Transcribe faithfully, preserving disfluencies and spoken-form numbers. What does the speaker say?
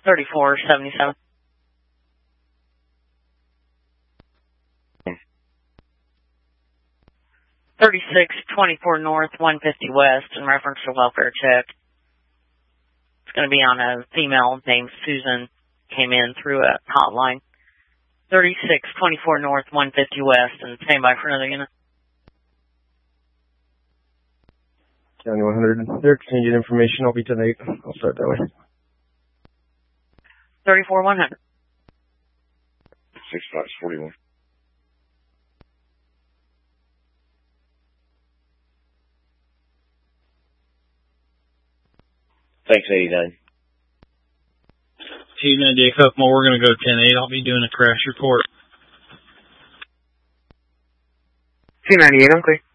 thirty-four seventy-seven. thirty-six twenty-four North, one fifty West, in reference to welfare check. It's going to be on a female named Susan, came in through a hotline. thirty-six twenty-four North, one fifty West, and stand by for another unit. County one hundred, there, can you get information? I'll be ten eight. I'll start that way. thirty-four one hundred. six five forty-one. Thanks, eighty-nine. eighty-nine, Jake Huffman, we're going to go ten eight. I'll be doing a crash report. two ninety-eight, I'm clear.